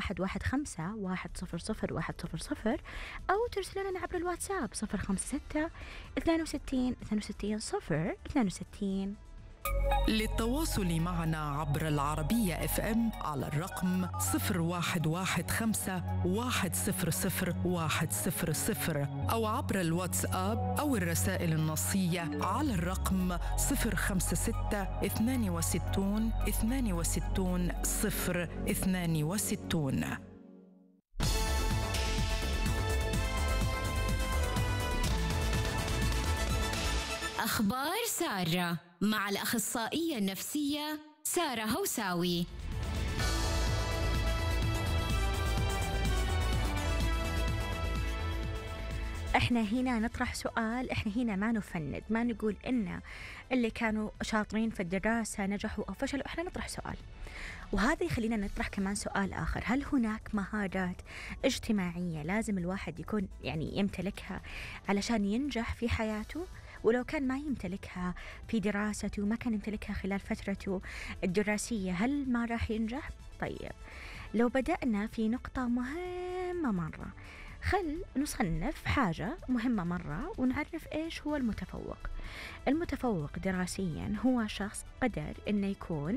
115 100 100 أو ترسلون لنا عبر الواتساب 056 62 62 062. للتواصل معنا عبر العربية FM على الرقم 0115 100 100 أو عبر الواتساب أو الرسائل النصية على الرقم 056 62 62 062. أخبار سارة مع الأخصائية النفسية سارة هوساوي. احنا هنا نطرح سؤال، احنا هنا ما نفند، ما نقول ان اللي كانوا شاطرين في الدراسة نجحوا او فشلوا، احنا نطرح سؤال. وهذا يخلينا نطرح كمان سؤال آخر، هل هناك مهارات اجتماعية لازم الواحد يكون يمتلكها علشان ينجح في حياته؟ ولو كان ما يمتلكها في دراسته وما كان يمتلكها خلال فترته الدراسية، هل ما راح ينجح؟ طيب، لو بدأنا في نقطة مهمة مرة، خل نصنف حاجة مهمة مرة ونعرف إيش هو المتفوق. المتفوق دراسيا هو شخص قدر إنه يكون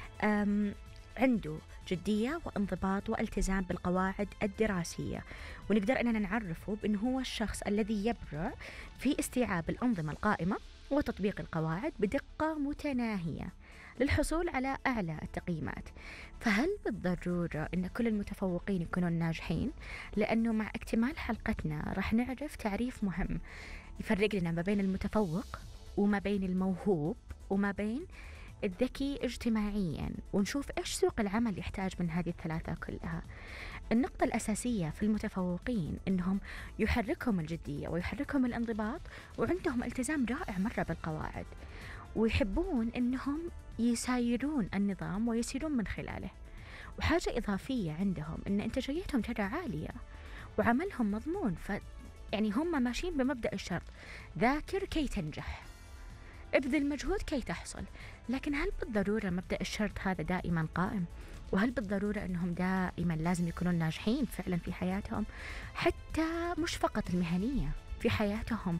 عنده جدية وانضباط والتزام بالقواعد الدراسية، ونقدر أننا نعرفه بأنه هو الشخص الذي يبرع في استيعاب الأنظمة القائمة وتطبيق القواعد بدقة متناهية للحصول على أعلى التقييمات. فهل بالضرورة أن كل المتفوقين يكونون ناجحين؟ لأنه مع اكتمال حلقتنا راح نعرف تعريف مهم يفرق لنا ما بين المتفوق وما بين الموهوب وما بين الذكي اجتماعيا، ونشوف إيش سوق العمل يحتاج من هذه الثلاثة كلها. النقطة الأساسية في المتفوقين إنهم يحركهم الجدية ويحركهم الانضباط، وعندهم التزام رائع مرة بالقواعد، ويحبون إنهم يسايرون النظام ويسيرون من خلاله. وحاجة إضافية عندهم إن إنتاجيتهم ترى عالية وعملهم مضمون، هم ماشيين بمبدأ الشرط: ذاكر كي تنجح، ابذل مجهود كي تحصل. لكن هل بالضرورة مبدأ الشرط هذا دائما قائم؟ وهل بالضرورة أنهم دائما لازم يكونون ناجحين فعلا في حياتهم؟ حتى مش فقط المهنية، في حياتهم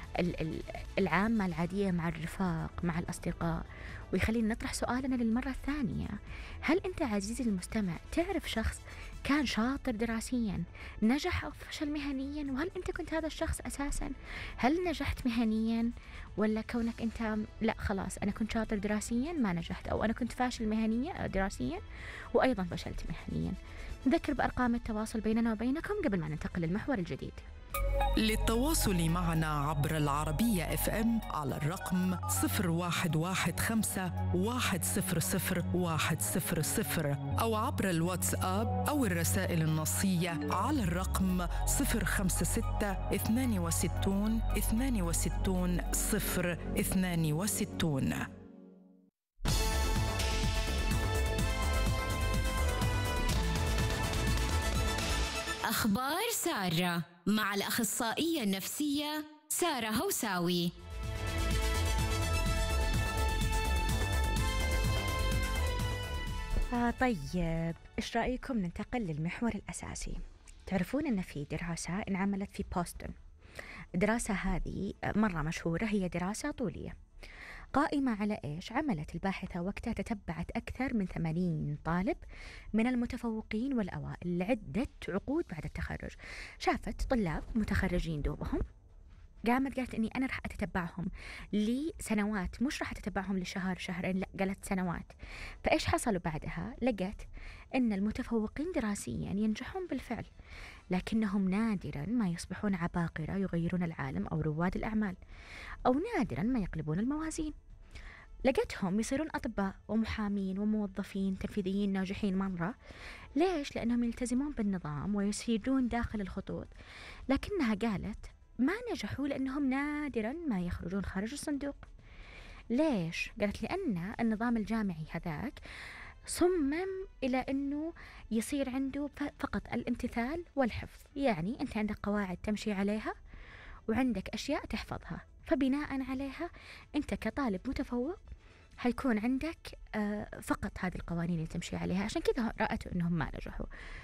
العامة العادية مع الرفاق مع الأصدقاء. ويخلينا نطرح سؤالنا للمرة الثانية: هل أنت عزيزي المستمع تعرف شخص كان شاطر دراسيا نجح أو فشل مهنيا؟ وهل أنت كنت هذا الشخص أساسا؟ هل نجحت مهنيا، ولا كونك أنت لا خلاص أنا كنت شاطر دراسيا ما نجحت، أو أنا كنت فاشل مهنيا دراسيا وأيضا فشلت مهنيا؟ نذكر بأرقام التواصل بيننا وبينكم قبل ما ننتقل للمحور الجديد. للتواصل معنا عبر العربية FM على الرقم 0115 100 100 أو عبر الواتساب أو الرسائل النصية على الرقم 056 62 62 062. أخبار سارة مع الأخصائية النفسية سارة هوساوي. طيب، إيش رأيكم ننتقل للمحور الأساسي؟ تعرفون أن في دراسة انعملت في بوسطن. الدراسة هذه مرة مشهورة، هي دراسة طولية قائمة على إيش؟ عملت الباحثة وقتها تتبعت أكثر من 80 طالب من المتفوقين والأوائل لعدة عقود بعد التخرج. شافت طلاب متخرجين دوبهم، قالت إني أنا راح أتتبعهم لسنوات، مش راح أتتبعهم لشهر شهرين، لا قالت سنوات. فإيش حصلوا بعدها؟ لقت إن المتفوقين دراسيا ينجحون بالفعل، لكنهم نادرا ما يصبحون عباقرة يغيرون العالم أو رواد الأعمال، أو نادرا ما يقلبون الموازين. لقتهم يصيرون أطباء ومحامين وموظفين تنفيذيين ناجحين مرة. ليش؟ لأنهم يلتزمون بالنظام ويسيرون داخل الخطوط. لكنها قالت ما نجحوا لأنهم نادرا ما يخرجون خارج الصندوق. ليش؟ قالت لأن النظام الجامعي هذاك صمم إلى أنه يصير عنده فقط الامتثال والحفظ، يعني أنت عندك قواعد تمشي عليها وعندك أشياء تحفظها، فبناء عليها أنت كطالب متفوق حيكون عندك فقط هذه القوانين اللي تمشي عليها. عشان كذا رأته أنهم ما نجحوا.